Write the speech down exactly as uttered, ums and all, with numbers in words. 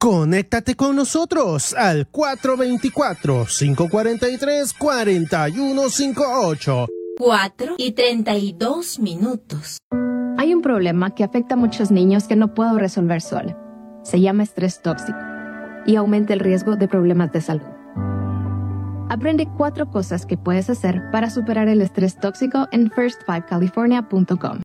Conéctate con nosotros al cuatro dos cuatro, cinco cuatro tres, cuatro uno cinco ocho. cuatro y treinta y dos minutos. Hay un problema que afecta a muchos niños que no puedo resolver sola. Se llama estrés tóxico y aumenta el riesgo de problemas de salud. Aprende cuatro cosas que puedes hacer para superar el estrés tóxico en first five california punto com.